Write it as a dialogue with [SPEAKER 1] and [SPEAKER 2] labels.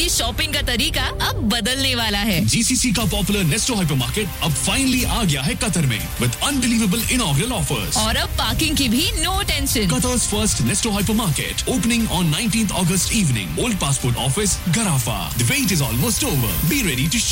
[SPEAKER 1] आपकी शॉपिंग का तरीका अब बदलने वाला है।
[SPEAKER 2] GCC का पॉपुलर नेस्टो हाइपरमार्केट अब फाइनली आ गया है कतर में विद अनबिलीवेबल इनॉग्रल ऑफर्स।
[SPEAKER 1] और अब पार्किंग की भी no tension.
[SPEAKER 2] Qatar's first Nesto hypermarket opening on 19th August evening. Old Passport Office, Garafa. The wait is almost over. Be ready to